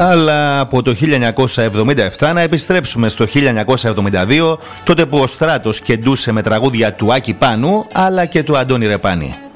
Αλλά από το 1977 να επιστρέψουμε στο 1972, τότε που ο Στράτος κεντούσε με τραγούδια του Άκη Πάνου αλλά και του Αντώνη Ρεπάνη.